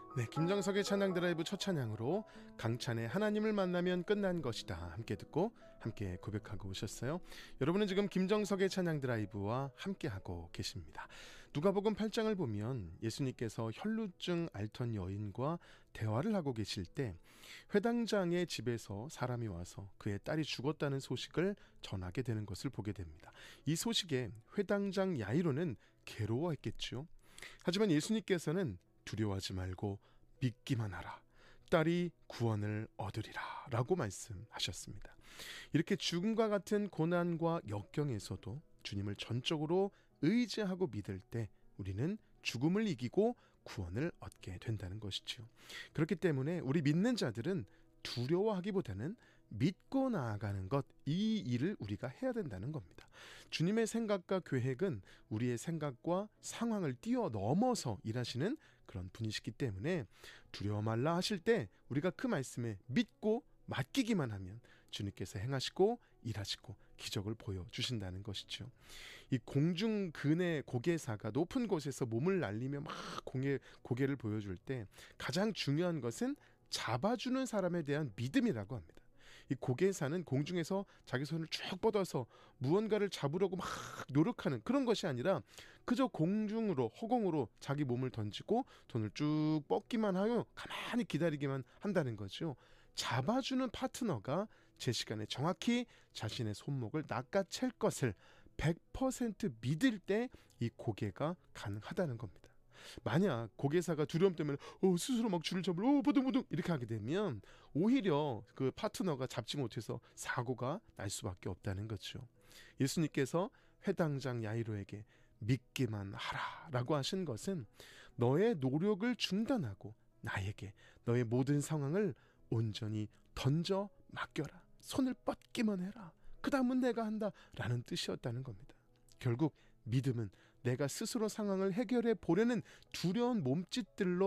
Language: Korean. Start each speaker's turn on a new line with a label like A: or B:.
A: 네, 김정석의 찬양 드라이브 첫 찬양으로 강찬의 하나님을 만나면 끝난 것이다 함께 듣고 함께 고백하고 오셨어요. 여러분은 지금 김정석의 찬양 드라이브와 함께하고 계십니다. 누가복음 8장을 보면 예수님께서 혈루증 앓던 여인과 대화를 하고 계실 때 회당장의 집에서 사람이 와서 그의 딸이 죽었다는 소식을 전하게 되는 것을 보게 됩니다. 이 소식에 회당장 야이로는 괴로워했겠죠. 하지만 예수님께서는 두려워하지 말고 믿기만 하라. 딸이 구원을 얻으리라 라고 말씀하셨습니다. 이렇게 죽음과 같은 고난과 역경에서도 주님을 전적으로 의지하고 믿을 때 우리는 죽음을 이기고 구원을 얻게 된다는 것이죠. 그렇기 때문에 우리 믿는 자들은 두려워하기보다는 믿고 나아가는 것, 이 일을 우리가 해야 된다는 겁니다. 주님의 생각과 계획은 우리의 생각과 상황을 뛰어넘어서 일하시는 그런 분이시기 때문에 두려워 말라 하실 때 우리가 그 말씀에 믿고 맡기기만 하면 주님께서 행하시고 일하시고 기적을 보여주신다는 것이죠. 이 공중근의 고개사가 높은 곳에서 몸을 날리며 막 고개를 보여줄 때 가장 중요한 것은 잡아주는 사람에 대한 믿음이라고 합니다. 이 고개사는 공중에서 자기 손을 쭉 뻗어서 무언가를 잡으려고 막 노력하는 그런 것이 아니라 그저 공중으로 허공으로 자기 몸을 던지고 손을 쭉 뻗기만 하여 가만히 기다리기만 한다는 거죠. 잡아주는 파트너가 제 시간에 정확히 자신의 손목을 낚아챌 것을 100% 믿을 때 이 고개가 가능하다는 겁니다. 만약 고개사가 두려움 때문에 스스로 막 줄을 잡으려 버둥버둥 이렇게 하게 되면 오히려 그 파트너가 잡지 못해서 사고가 날 수밖에 없다는 거죠. 예수님께서 회당장 야이로에게 믿기만 하라 라고 하신 것은 너의 노력을 중단하고 나에게 너의 모든 상황을 온전히 던져 맡겨라. 손을 뻗기만 해라. 그 다음은 내가 한다 라는 뜻이었다는 겁니다. 결국 믿음은 내가 스스로 상황을 해결해 보려는 두려운 몸짓들로